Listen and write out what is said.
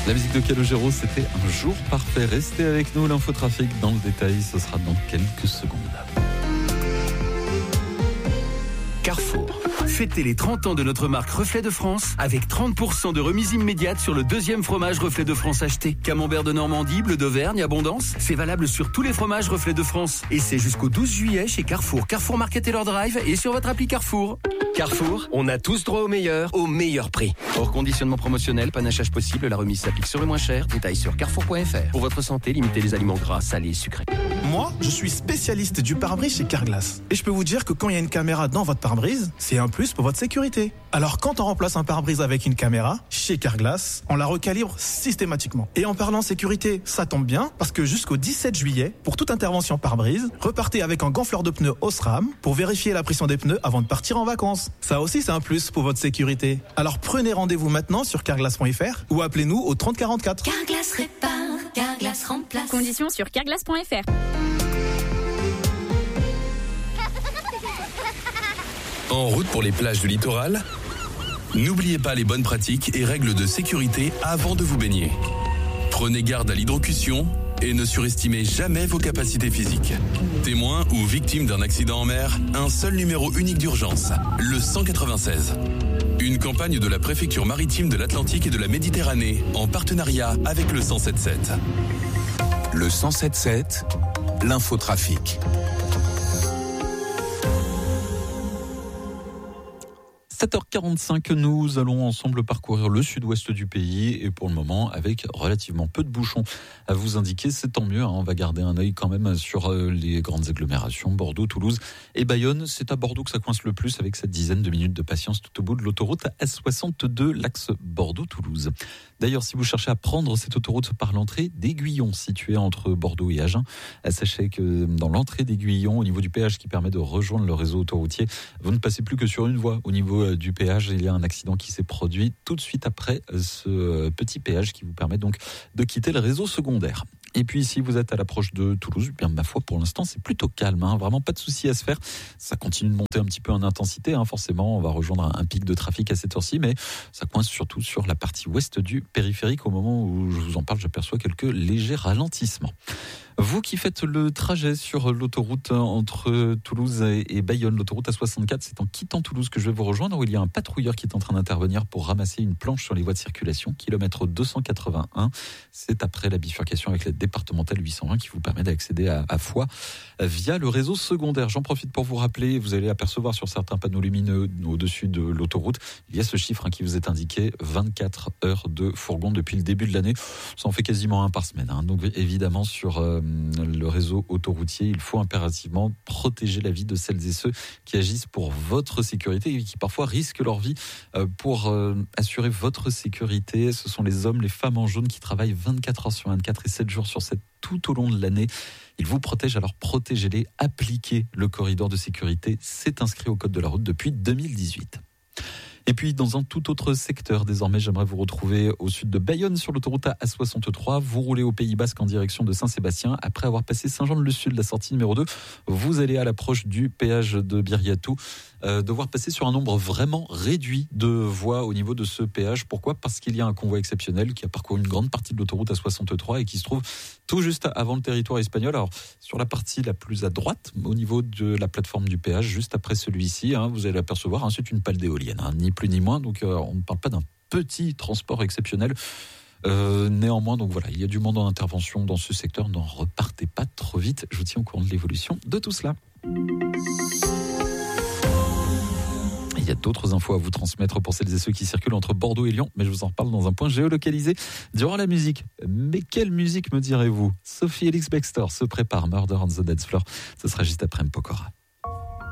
La musique de Calogero, c'était Un jour parfait. Restez avec nous, l'infotrafic dans le détail, ce sera dans quelques secondes. Carrefour. Fêtez les 30 ans de notre marque Reflet de France avec 30% de remise immédiate sur le deuxième fromage Reflet de France acheté. Camembert de Normandie, bleu d'Auvergne, Abondance. C'est valable sur tous les fromages Reflet de France. Et c'est jusqu'au 12 juillet chez Carrefour. Carrefour Market et leur drive et sur votre appli Carrefour. Carrefour, on a tous droit au meilleur prix. Hors conditionnement promotionnel, panachage possible, la remise s'applique sur le moins cher. Détails sur carrefour.fr. Pour votre santé, limitez les aliments gras, salés et sucrés. Moi, je suis spécialiste du pare-brise chez Carglass. Et je peux vous dire que quand il y a une caméra dans votre pare-brise, c'est un plus pour votre sécurité. Alors quand on remplace un pare-brise avec une caméra, chez Carglass, on la recalibre systématiquement. Et en parlant sécurité, ça tombe bien, parce que jusqu'au 17 juillet, pour toute intervention pare-brise, repartez avec un gonfleur de pneus Osram pour vérifier la pression des pneus avant de partir en vacances. Ça aussi, c'est un plus pour votre sécurité. Alors prenez rendez-vous maintenant sur carglass.fr ou appelez-nous au 30 44. Carglass répare, Carglass remplace. Conditions sur carglass.fr. En route pour les plages du littoral, n'oubliez pas les bonnes pratiques et règles de sécurité avant de vous baigner. Prenez garde à l'hydrocution et ne surestimez jamais vos capacités physiques. Témoin ou victime d'un accident en mer, un seul numéro unique d'urgence, le 196. Une campagne de la préfecture maritime de l'Atlantique et de la Méditerranée en partenariat avec le 177. Le 177, l'infotrafic. 7h45, nous allons ensemble parcourir le sud-ouest du pays et pour le moment avec relativement peu de bouchons à vous indiquer, c'est tant mieux, on va garder un œil quand même sur les grandes agglomérations, Bordeaux, Toulouse et Bayonne. C'est à Bordeaux que ça coince le plus avec cette dizaine de minutes de patience tout au bout de l'autoroute S62, l'axe Bordeaux-Toulouse. D'ailleurs, si vous cherchez à prendre cette autoroute par l'entrée d'Aiguillon, située entre Bordeaux et Agen, sachez que dans l'entrée d'Aiguillon, au niveau du péage qui permet de rejoindre le réseau autoroutier, vous ne passez plus que sur une voie. Au niveau du péage, il y a un accident qui s'est produit tout de suite après ce petit péage qui vous permet donc de quitter le réseau secondaire. Et puis si vous êtes à l'approche de Toulouse, bien ma foi pour l'instant c'est plutôt calme, vraiment pas de souci à se faire. Ça continue de monter un petit peu en intensité, forcément on va rejoindre un pic de trafic à cette heure-ci, mais ça coince surtout sur la partie ouest du périphérique. Au moment où je vous en parle, j'aperçois quelques légers ralentissements. Vous qui faites le trajet sur l'autoroute entre Toulouse et Bayonne, l'autoroute A64, c'est en quittant Toulouse que je vais vous rejoindre, où il y a un patrouilleur qui est en train d'intervenir pour ramasser une planche sur les voies de circulation, kilomètre 281. C'est après la bifurcation avec la départementale 820 qui vous permet d'accéder à Foix via le réseau secondaire. J'en profite pour vous rappeler, vous allez apercevoir sur certains panneaux lumineux au-dessus de l'autoroute, il y a ce chiffre qui vous est indiqué, 24 heures de fourgon depuis le début de l'année. Ça en fait quasiment un par semaine. Donc évidemment sur le réseau autoroutier, il faut impérativement protéger la vie de celles et ceux qui agissent pour votre sécurité et qui parfois risquent leur vie pour assurer votre sécurité. Ce sont les hommes, les femmes en jaune qui travaillent 24 heures sur 24 et 7 jours sur 7 tout au long de l'année. Ils vous protègent, alors protégez-les, appliquez le corridor de sécurité. C'est inscrit au code de la route depuis 2018. Et puis, dans un tout autre secteur, désormais, j'aimerais vous retrouver au sud de Bayonne sur l'autoroute A63. Vous roulez au Pays Basque en direction de Saint-Sébastien. Après avoir passé Saint-Jean-de-le-Sud, la sortie numéro 2, vous allez à l'approche du péage de Biriatou devoir passer sur un nombre vraiment réduit de voies au niveau de ce péage. Pourquoi ? Parce qu'il y a un convoi exceptionnel qui a parcouru une grande partie de l'autoroute A63 et qui se trouve tout juste avant le territoire espagnol. Alors, sur la partie la plus à droite, au niveau de la plateforme du péage, juste après celui-ci, vous allez apercevoir, c'est une pale d'éolienne, ni plus ni moins. Donc, on ne parle pas d'un petit transport exceptionnel. Néanmoins, donc voilà, il y a du monde en intervention dans ce secteur. N'en repartez pas trop vite. Je vous tiens au courant de l'évolution de tout cela. Il y a d'autres infos à vous transmettre pour celles et ceux qui circulent entre Bordeaux et Lyon, mais je vous en reparle dans un point géolocalisé durant la musique. Mais quelle musique me direz-vous ? Sophie Ellis-Bextor se prépare, Murder on the Dance Floor. Ce sera juste après Mpokora.